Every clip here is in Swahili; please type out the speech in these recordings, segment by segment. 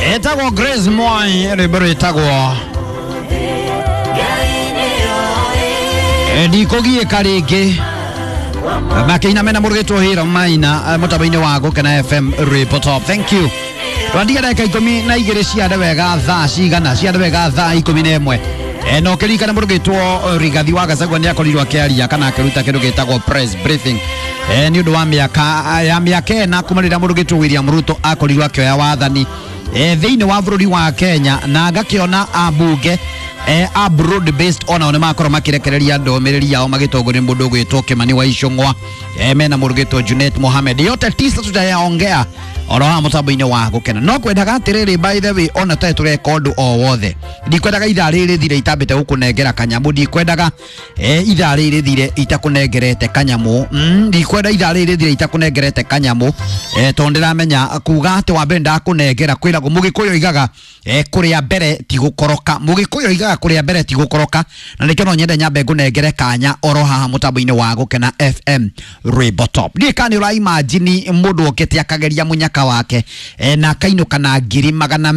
Etago Grace Moy Rebetago Edikogie Kareke Makina mena murgeto hira maina mutabaine wago kana FM report. Thank you. Randia daka ikomi na igere cia wega thaa cigana cia wega thaa 11 no kirika na murgeto Rigathi wa Gachagua ni akorirwo akiaria kana akiruta kindu gitagwo press briefing ni undu wa miaka na kumarira murgeto William Ruto akorirwo akioya wathani thiini wa bururi wa Kenya na agakiona abunge a broad based ona makoro makirekereria ndomereri yao magitongore mundu gwitwo Kimani wa Icung'wa mena murugeto Junet Mohamed yote tisa tutayaongea oroha mutabaine wa gukena no kwendaga atiriri by the way ona tetu record o wothe ndikwendaga ithariri thire itambite gukunengera kanyamu ndikwendaga ithariri thire itakunengerete kanyamu ndikwenda ithariri thire itakunengerete kanyamu tondiramenya kuga ati wa benda kunengera kwira mugikuyo igaga kuria mbere tigukoroka mugikuyo igaga kuria mbere tigukoroka na nikyo no nyende nyambe ngunengere kanya oroha mutabaine wa gukena FM Rebotop ndikani ura imagine mundu okete akageria munyaka wake na kainuka na ngiri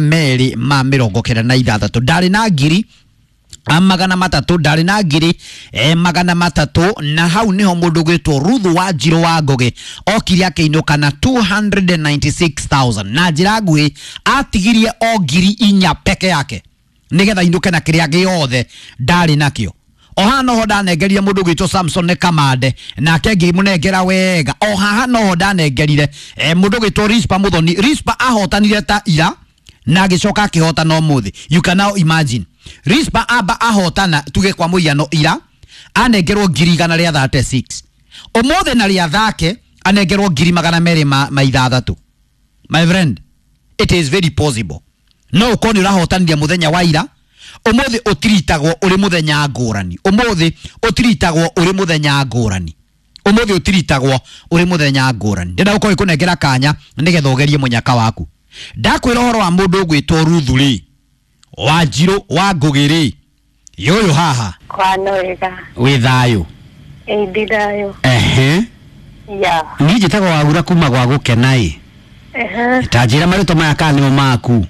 276 ndari na ngiri 300 ndari na ngiri 300 na hau niho mundu gwitwo Ruthu wa Njiro wa Ngoge okiri akainuka na 296,000 na njira ngui atigirie o ngiri 4 peke yake nigetha inuke na kiria giothe ndari nakio oha no ndanengeria mundu gwitwo Samson ne Kamande na kengi munengera wega oha no ndanengerire mundu gwitwo Rispa Muthoni Rispa ahotanire ta ira na agicoka akihotana umuthi. You can now imagine Rispa aba ahotana tuge kwa muiano ira anengerwo ngiri 136 umuthi na ria thake anengerwo ngiri 260. My friend, it is very possible no ukoni urahotanire muthenya wa ira umuthi utiritagwo uri muthenya ngurani umuthi utiritagwo uri muthenya ngurani umuthi utiritagwo uri muthenya ngurani ndenda uko ikunengera kanya nigetha ugerie munyaka waku ndakwira horo wa mundu gwitwo Ruthu ri wa Njiro wa Ngoge ri yoyo haha kwano wega withayo ndidayo ya ni jitagwo wagura kuma gwa gukenai tajira marito maya kanimo maku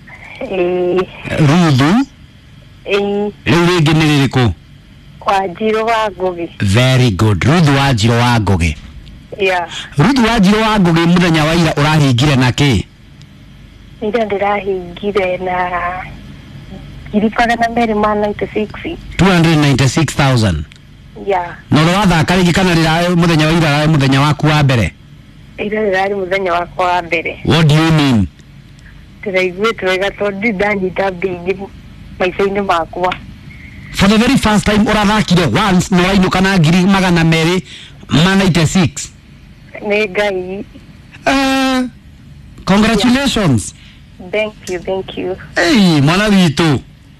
Ruthu leo rege niriko kwa Njiro wa Ngoge. Very good. Ruthu wa Njiro wa Ngoge. Yeah. Ruthu wa Njiro wa Ngoge muthenya wa ira urahingire na ki? Ndio ndirahingire na iripaga na mbere ma 96. 296,000. Yeah. No wathaka rigi kana rira muthenya wa ira muthenya waku wa mbere? Ira muthenya wakwa wa mbere. What do you mean? Tiraigwetwo wega tondu ndanyita mbingi maicaine makwa. For the very first time urathakire once no rainuka na ngiri 296. Nĩ Ngai. Congratulations. Thank you. Hey, mwana witu.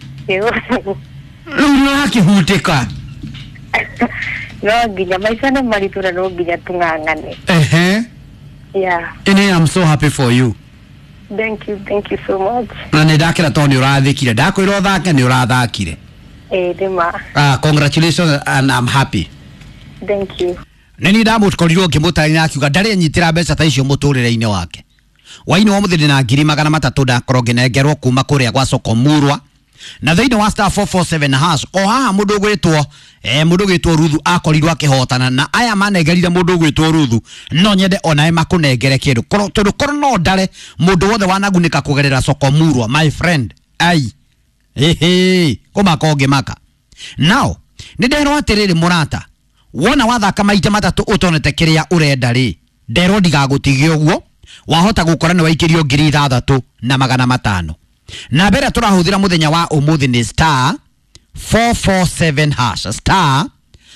Lulu hakihutika. No nginya maica nĩ maritũ na no nginya tung'ang'ane. Yeah. And I'm so happy for you. Thank you so much. Na ndakira toni urathikire ndakwira uthake ni urathakire. Dema. Congratulations and I'm happy. Thank you. Nini ndamukorirwo ngimutari na akiuga ndari nyitira mbeca ta icio muturire-ini wake. Waini wa muthiri na ngiri 300 ndakoro ngengerwo kuma kuria gwa soko murwa. Na thiini wa star 447 hash o haha mundu gwitwo Ruthu akorirwo akihotana na aya manengerire mundu gwitwo Ruthu no nyende onae makunengere kindu tondu korwo no ndare mundu wothe wanagunika kugerera soko murwa my friend ai kumaka maka. Now nindero atiriri murata wona wathaka maita matatu utonete kiria urenda ri ndero ndigagutige uguo wahota gukora ni waikirio 6,500 na mbere turahuthira muthenya wa umuthi ni star 447 hash star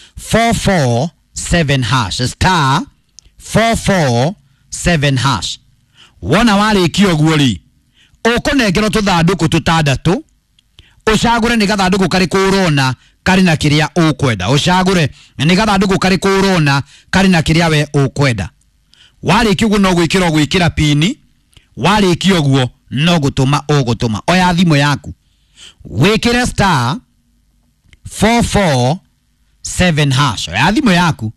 447 hash star 447 hash wona warikio guo ri ukunengerwo tuthanduku 6 ucagure ni gathanduku kari kurona kari na kiria ukwenda ucagure ni gathanduku kari kurona kari na kiria we ukwenda warikio guo no gwikira pini warikio guo no gutuma oya thimo yaku wikire star 447 hash oya thimo yaku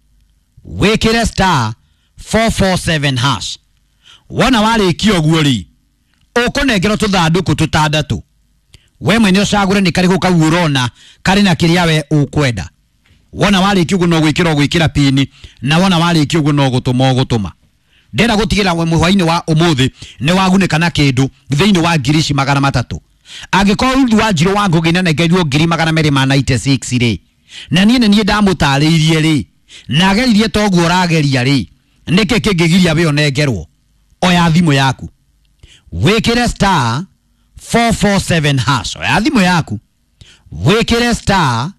wikire star 447 hash wona warikio guo ri ukunengerwo tuthanduku tutandatu we mwene ucagure ni karigo kau urona kari na kiria we ukwenda wona wali kiugo no gwikira pini na wona wali kiugo no gutuma ndera gutigira we muhwaini wa umuthi ni waguneka na kindu thiini wa ngirici 300 agiko undu wa njiro wa ngugina negerio 296 ri na nie ndamutariirie ri na ageririe toguo rageria ri nike kingigiria we onengerwo oya thimu yaku wikire star 447 hash oya thimu yaku wikire star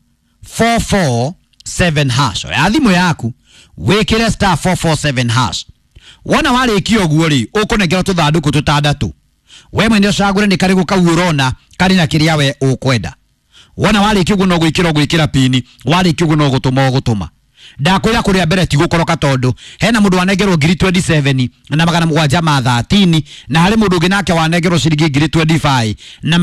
447 hash oya thimu yaku wikire star 447 hash wona wali kioguo ri ukunengera tuthanduku tutandatu we mwene ucagure ni karigo kau urona kari na kiria we ukwenda wona wali kiugo no gwikira pini wali kiugo no gutuma ndakwira kuria mbere ti gukoroka tondu hena mundu wanengerwo 27 na 713 na hari mundu ungi nake wanengerwo ciringi 25 na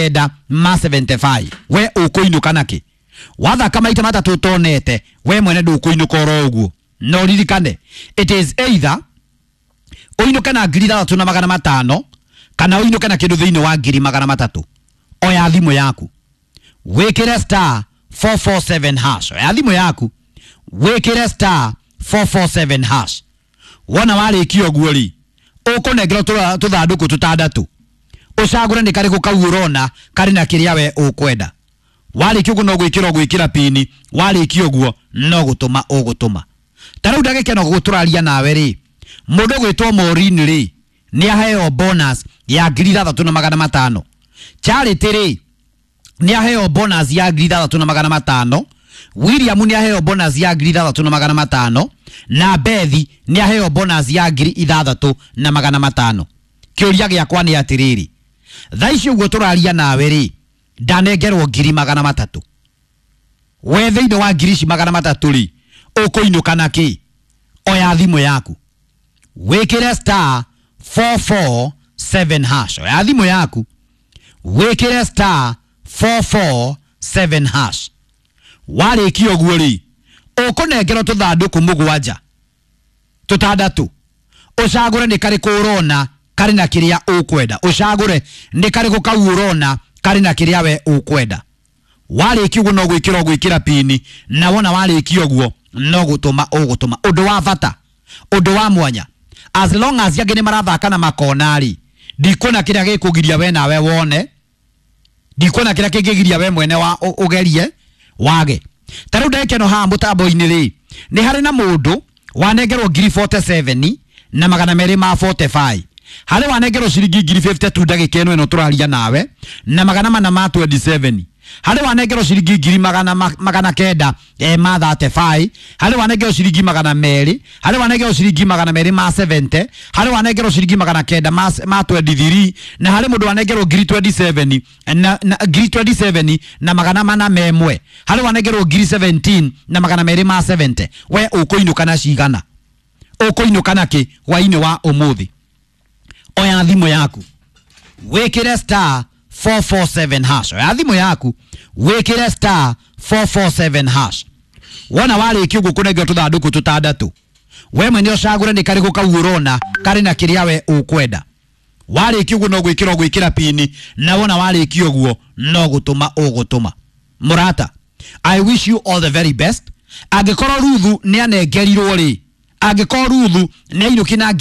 975 we ukuinuka naki wathaka maita matatu tonete we mwene ndukuinuka oro uguo no ririkane it is either uinuka na 3,500 kana uinuka na kindu thiini wa 3,300 oya thimu yaku wikire star 447 hash oya thimu yaku wikire star 447 hash wona wali kioguo ri ukunengerwo tuthanduku tutandatu ucagure ni karigo kau urona kari na kiria we ukwenda wali kiugo no gwikira pini wali kioguo no gutuma tarau ndagike no guturaria nawe ri mundu gwitwo Morini ri ni aheo bonus ya 3,500 Charity ri ni aheo bonus ya 3,500 William ni aheo bonus ya 3,500 na Bethi ni aheo bonus ya 3,500 kiuria giakwa ni atiriri thaici uguo turaria nawe ri ndanengerwo 3,300 we thiini wa 3,300 ri ukuinuka naki oya thimu yaku wikire star 447 hash oya thimu yaku wikire star 447 hash wali kioguo ri ukunengerwo tuthanduku mugwanja tutandatu ucagure ni kari kurona kari na kiria ukwenda ucagure ni kari kau urona kari na kiria we ukwenda wali kiugo no gwikira pini na wona wali kioguo no gutuma undu wa bata undu wa mwanya as long as yagene marathaka na makonari ndikona kiria gikugiria we nawe wone ndikona kiria kingigiria we mwene wa ugerie wage taru ndekeno ha mutambo-ini ri ni hari na mundu wanengerwo 47 na 245 hari wanengerwo ciringi 52 ndagika eno turaria nawe na 427 hari wanengerwo ciringi 935 hari wanengerwo ciringi 200 hari wanengerwo ciringi 270 hari wanengerwo ciringi 923 na hari mundu wanengerwo 27 na 401 hari wanengerwo 17 na 270 we ukuinuka na cigana ukuinuka naki waini wa umuthi oya thimu yaku wikire star 447 hash oya thimu yaku wikire star 447 hash wona wali kiugo kunengerwo tuthanduku tutandatu we mwene ucagure ni karigo kau urona kari na kiria we ukwenda wali kiugo no gwikira pini na wona wali kioguo no gutuma murata I wish you all the very best agikoro ruthu ni anengerirwo ri agikoro ruthu ni inuki na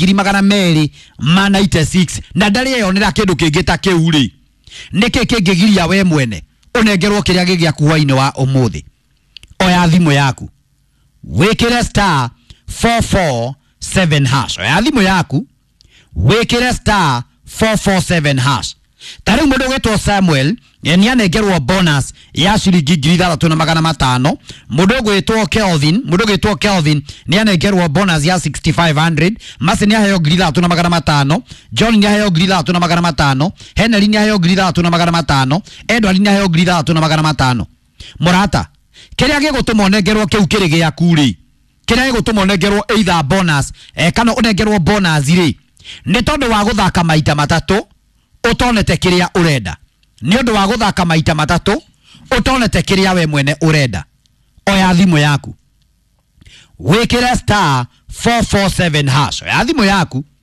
296 na ndari yonera kindu kingita kiu ri niki kingigiria we mwene unengerwo kiria gigia kuwaini wa umuthi oya thimu yaku wikire star 447 hash oya thimu yaku wikire star 447 hash tari mundu gwitwo Samuel ni anengerwo bonus ya ciringi 3,500 mundu gwitwo Kelvin ni anengerwo bonus ya 6,500 Masi ni aheo 3,500 John ni aheo 3,500 Henry ni aheo 3,500 Edward ni aheo 3,500 murata kiria gigutuma onengerwo kiu kiri giaku ri kiria gigutuma onengerwo either bonus kana onengerwo bonus ri ni tondu wa guthaka maita matatu utonete kiria urenda ni undu wa guthaka maita matatu utonete kiria we mwene urenda oya thimu yaku wikire star 447 hash oya thimu yaku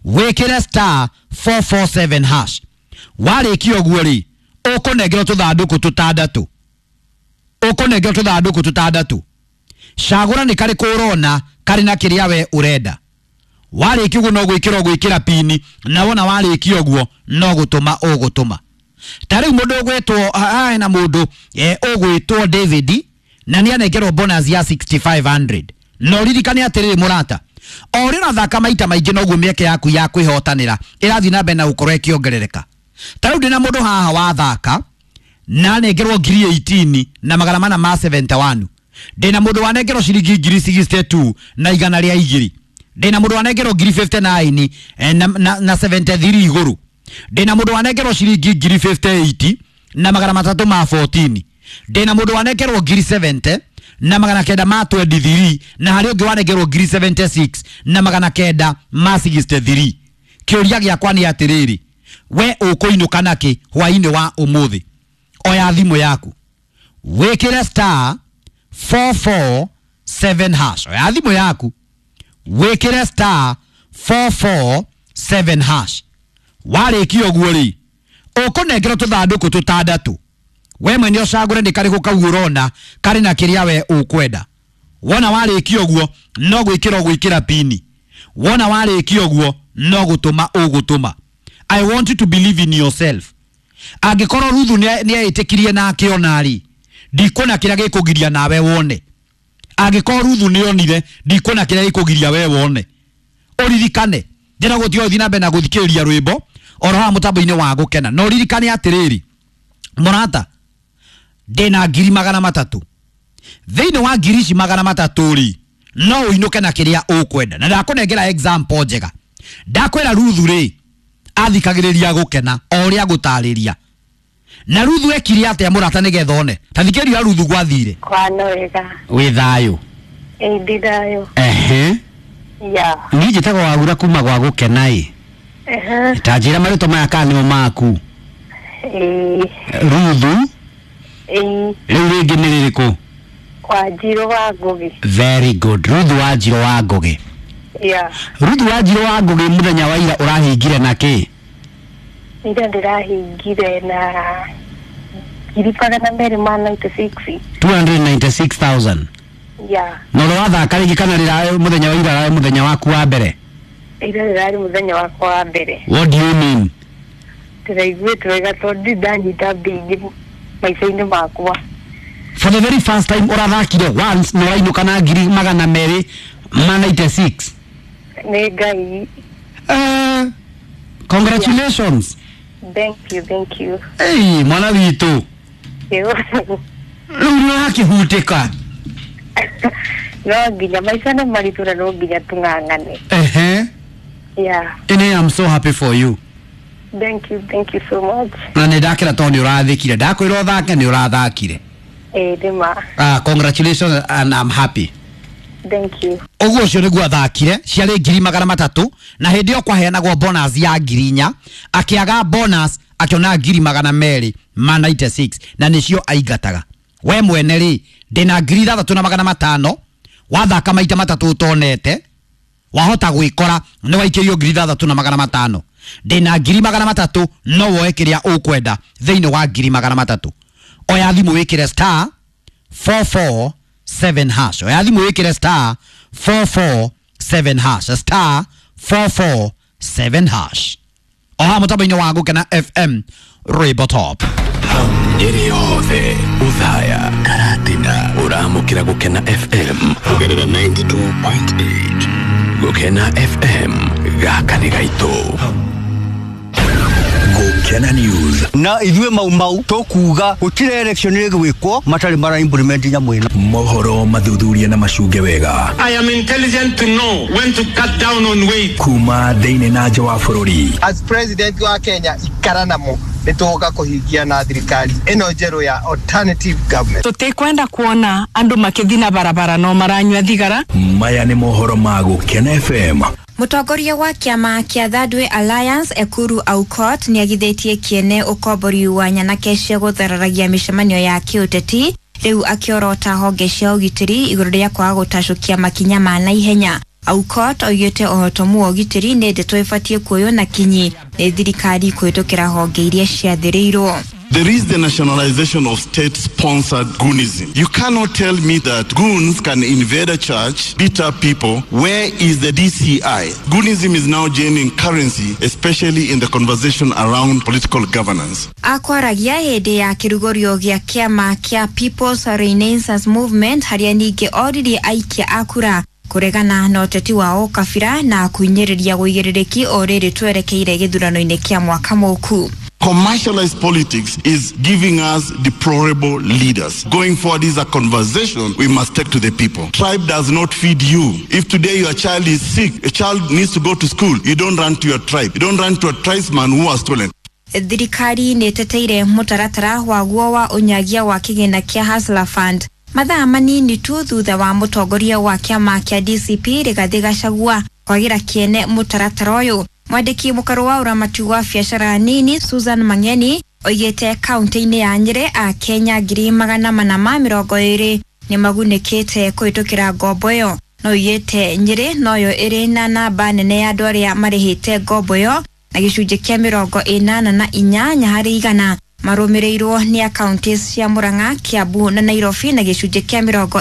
wikire star 447 hash warikio guori ukunengero tuthanduku tutandatu ukunengero tuthanduku tutandatu shagura ni kari kurona kari na kiria we urenda warikio guo no gwikira pini na wona warikio guo no gutuma ugutuma tari mundu gwetwo na mundu ugwitwo David na ni anengerwo bonus ya 6500 no ririkane atiriri murata ori na thaka maita maingi no guo mieke yaku ya kwihotanira irathi na bena ukorwe kiongerereka tari ndina mundu haha wa thaka na anengerwo 18 na magana mana ma 71 ndina mundu wanengerwo ciringi 62 na igana ria igiri ndina mundu wanengerwo 59 na 73 iguru ndina mundu wanengerwo ciringi 58 na magana matatu ma 14 ndina mundu wanengerwo 70 na magana kenda ma 23 na hari ungi wanengerwo 76 na magana kenda ma 63 kiuria giakwa ni atiriri we ukuinuka naki hwaini wa umuthi oya thimu yaku wikire star 447 hash oya thimu yaku wikire star 447 hash warikio guori ukunengero tuthanduku tutandatu we mwene ocagure ndi kari gukagurona kari na kiria we ukwenda wona warikio guo no gwikira pini wona warikio guo no gutuma ugutuma I want you to believe in yourself angikoro Ruthu ni aitikirie na akionari ndikona kiria gikugiria nawe wone angikoro Ruthu ni onire ndikona kiria gikugiria we wone uririkane ndira gutio thina bena guthikiria rwimbo oroha mutambo-ini wa gukena no ririkane atiriri murata ndina 300,000 thiini wa 300,000 ri no uinuke na kiria ukwenda na ndakunengera example njega ndakwira Ruthu ri athikagiriria gukena oria gutariria na Ruthu ekire atia murata nigetha one tathikiria Ruthu gwathire kwano wega wi thayo ndidayo ya ni njitago wagura kuma gwa gukena tajira marito maya kanio maku Ruthu riu ringi ni ririku Wanjiru wa Ngugi. Very good. Ruthu Wanjiru wa Ngugi. Yeah. Ruthu Wanjiru wa Ngugi muthenya wa ira urahingire na ki? Ira ndirahingire na iripaga na mbere ma 96. 296,000. Yeah. No wathaka ringi kana rira muthenya wa ira muthenya waku wa mbere? Ira rira muthenya waku wa mbere. What do you mean? Tiraigwe twega tondi ndanyita bingi maica-ini makwa. For the very first time urathakire once no wainuka na 296. Nĩ Ngai. Congratulations. Thank you. Hey, mwana witu. Lulu hakihutika. No nginya maica nĩ maritũ na no nginya tung'ang'ane. Yeah. I'm so happy for you. Thank you so much. Na ndakira to ni urathikire ndakwira uthake ni urathakire. Dema. Congratulations and I'm happy. Thank you. Oguo cio niguo athakire ciarĩ 300,000 na hindi yo kwaheanagwo bonus ya 4,000 akiaga bonus akiona 296 na nicio aingataga we mwene ri ndina 3,500 wathaka maita matatu utonete wahota gwikora ni waikirio 3,500 ndina 300,000 no woe kiria ukwenda thiini wa 300,000 oya thimu wikire star 447 hash oya thimu wikire star 447 hash star 447 hash oha mutambo-ini wa Gukena FM Rwimbo Top Nyeri yothe uthaya karatina uramukira Gukena FM ugerera 92.8 Gukena FM gaka ni gaito Gukena News na ithwe mau tokuga gutire election iri gwikwo matari mara implement nyamwena mohoro mathuthuria na macunge wega. I am intelligent to know when to cut down on weight. Kuma thiini na nja wa bururi. As president wa Kenya ikaranamo nituga kuhingia na thirikari eno njeru ya alternative government. Tutikwenda kuona andu makithina barabara no maranywa thigara. Maya ni mohoro ma Gukena FM. Mutongoria wa kiama kia Thirdway Alliance Ekuru Aukot ni agithetie kiene ukombori wa nyanake cia guthararagia micemanio ya kiuteti riu akiorota honge cia ugitiri iguru ria kwa gutacukia makinya ma naihenya. Aukot oigĩte ũhotomu wa ũgitĩri nĩ ndeto ĩbatie kuoywo na kinyi nĩ thirikari kũhĩtũkĩra honge iria ciathĩrĩirwo. There is the nationalization of state-sponsored goonism. You cannot tell me that goons can invade a church, beat up people. Where is the DCI? Goonism is now gaining currency, especially in the conversation around political governance. Akwaragia hĩndĩ ya kĩrugũrio gĩa kĩama kĩa People's Renaissance Movement harĩa ningĩ oririe aikia a kura kuregana na ũteti wao kabira na kuinyĩrĩria wũigĩrĩrĩki o rĩrĩ twerekeire gĩthurano-inĩ kĩa mwaka mũku. Commercialized politics is giving us deplorable leaders. Going forward is a conversation we must take to the people. Tribe does not feed you. If today your child is sick, a child needs to go to school, you don't run to your tribe. You don't run to a tribesman who has stolen. Thirikari nĩ ĩteteire mũtaratara waguo wa ũnyagia wa kĩgĩna kĩa Hustler Fund. Mathaa manini tu thutha wa mũtongoria wa kĩama kĩa DCP Rigathĩ Gachagua kwagĩra kĩene mũtaratara ũyũ. Mwandĩki mũkaro wa ũramati wa biacara nini Susan Mang'eni oigĩte kaunti-inĩ ya Nyĩrĩ a Kenya 420 nĩ magunĩkĩte kũhĩtũkĩra ngombo ĩyo. No oigĩte Nyĩrĩ noyo ĩrĩ na namba nene ya andũ arĩa marĩhĩte ngombo ĩyo na gĩcunjĩ kĩa 88 harĩ igana marũmĩrĩirwo nĩ akaunti cia Murang'a, Kiambu na Nairobi na gĩcunjĩ kĩa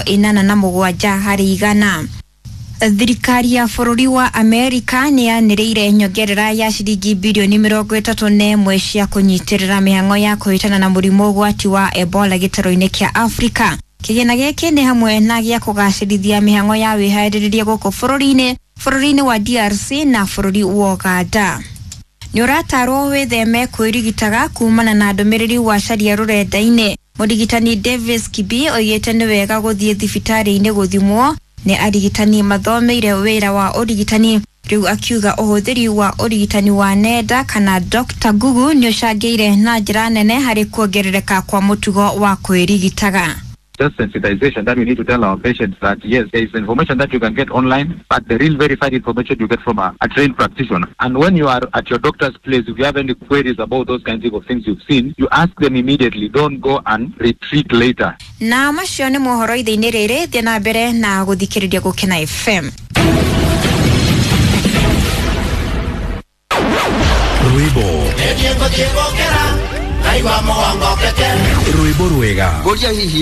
87 harĩ igana. Thirikari ya bũrũri wa Amerika nĩ yanĩrĩire nyongerera ya ciringi bilioni 31 cia kũnyitĩrĩra mĩhang'o ya kũhĩtana na mũrimũ ũgwati wa Ebola gĩtarũ-inĩ kĩa Afrika. Kĩgĩna gĩkĩ nĩ hamwe na gĩa kũgacĩrithia mĩhang'o ya wĩharĩrĩria gũkũ bũrũri-inĩ wa DRC na bũrũri wa Uganda. Nĩ ũratarwo wĩtheme kwĩrigitaga kumana na ndũmĩrĩri wa caria rũrenda-inĩ. Mũrigitani Davis Kibi oigĩte nĩ wega gũthiĩ thibitarĩ-inĩ gũthimwo nĩ arigitani mathomeire wĩra wa ũrigitani. Rĩu akiuga ũhũthĩri wa ũrigitani wa nenda kana Dr. Google nĩ ũcangĩire na njĩra nene harĩ kuongerereka kwa mũtugo wa kwĩrigitaga. Just sensitization that we need to tell our patients that yes, there is information that you can get online, but the real verified information you get from a trained practitioner. And when you are at your doctor's place, if you have any queries about those kinds of things you've seen, you ask them immediately. Don't go and retreat later. Na macio nĩ mohoro ithainĩ rĩrĩ thiĩ na mbere na gũthikĩrĩria Gũkena FM. Rwĩmbo rwega.